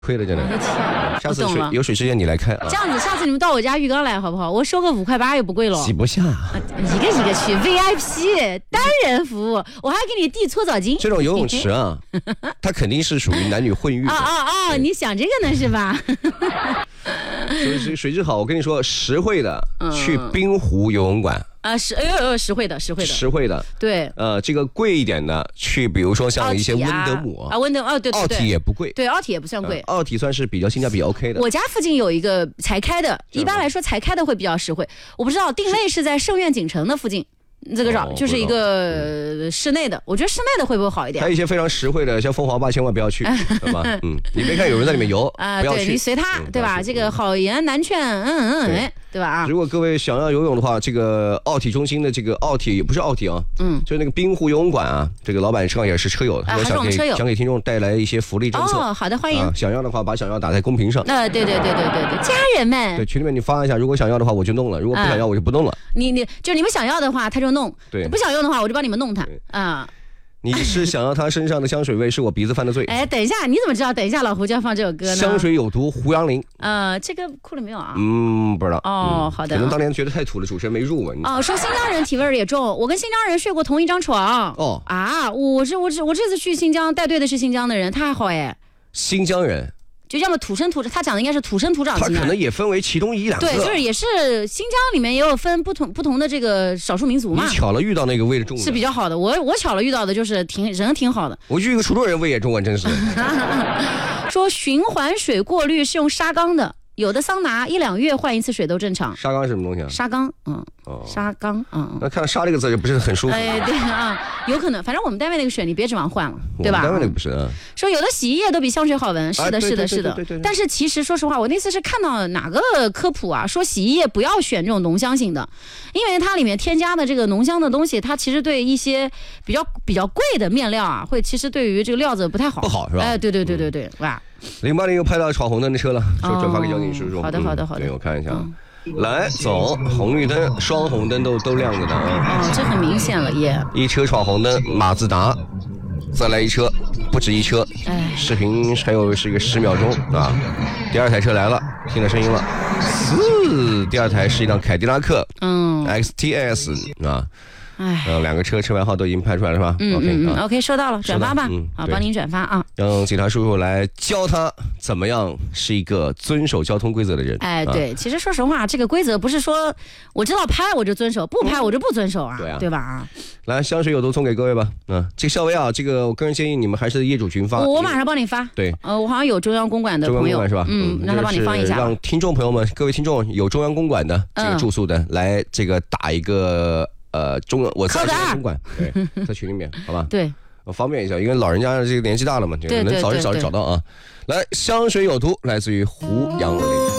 亏了真的。 我的天， 下次我懂了有水之前你来开啊。 这样子，下次你们到我家浴缸来好不好？我收个5块8也不贵喽。 挤不下。 一个一个去 VIP 单人服务，我还给你递搓澡巾。 这种游泳池啊，它肯定是属于男女混浴的。 你想这个呢是吧？ 水质好，我跟你说，实惠的去滨湖游泳馆。 实惠的，对， 这个贵一点的去，比如说像一些温德姆对， 奥体也不贵， 对，奥体也不算贵， 奥体算是比较性价比 OK 的。 我家附近有一个才开的，一般来说才开的会比较实惠，我不知道定位是在圣苑锦城的附近。这个就是一个室内的，我觉得室内的会不会好一点？ 还有一些非常实惠的，像凤凰坝千万不要去，对吧？你别看有人在里面游不要去， 对，你随他，对吧？这个好言难劝，对吧？ 如果各位想要游泳的话，这个奥体中心的这个奥体也不是奥体啊，就是那个滨湖游泳馆啊，这个老板上也是车友，我想给听众带来一些福利政策。 好的，欢迎。 想要的话，把想要打在公屏上。 对，家人们， 对群里面你发一下，如果想要的话我就弄了，如果不想要我就不弄了。 就你们想要的话他就弄， 对， 不想用的话我就帮你们弄它啊。 你是想要他身上的香水味，是我鼻子犯的罪。 哎，等一下，你怎么知道？等一下，老胡就要放这首歌呢。 香水有毒，胡杨林。 这个库里没有啊？ 不知道。 好的。 可能当年觉得太土了，主持人没入闻。 说新疆人体味也重，我跟新疆人睡过同一张床。我这次去新疆带队的是新疆的人，他还好哎。 新疆人。 就要么土生土长，他长得应该是土生土长型的。 他可能也分为其中1、2个。 对，就是也是新疆里面也有分不同的这个少数民族嘛。 你巧了遇到那个味的重的是比较好的，我巧了遇到的就是人挺好的。 我遇一个楚州人味也重啊，真是。 说循环水过滤是用沙缸的。有的桑拿1、2月换一次水都正常。 沙缸是什么东西啊？ 沙缸，沙缸， 那看到沙这个字就不是很舒服。 对啊，有可能，反正我们单位那个水你别指望换了，对吧？ 单位那个不是啊。 说有的洗衣液都比香水好闻，是的。但是其实说实话，我那次是看到哪个科普啊，说洗衣液不要选这种浓香型的，因为它里面添加的这个浓香的东西，它其实对一些比较贵的面料啊，会其实对于这个料子不太好， 不好是吧？ 对，哇。 080又拍到闯红灯的车了，说转发给交警叔叔。 好的。 对，我看一下，来走，红绿灯、双红灯都亮着呢。 这很明显了耶。 一车闯红灯，马自达，再来一车，不止一车。视频还有是一个10秒钟啊。第2台车来了，听到声音了。第2台是一辆凯迪拉克，XTS 啊。2个车牌号都已经拍出来了是吧 ？OK， 收到了，转发吧。帮您转发啊。 让警察叔叔来教他怎么样是一个遵守交通规则的人。 对，其实说实话，这个规则不是说我知道拍我就遵守，不拍我就不遵守啊，对吧？ 来，香水有毒送给各位吧。这个校尉啊，这个我个人建议你们还是业主群发。 我马上帮你发。对，我好像有中央公馆的朋友， 是吧？ 让他帮你放一下。 让听众朋友们，各位听众有中央公馆的这个住宿的，来这个打一个。我在中央公馆，对，在群里面，好吧？ 对， 我方便一下，因为老人家这个年纪大了嘛，能早日找到啊。来，香水有毒，来自于胡杨林。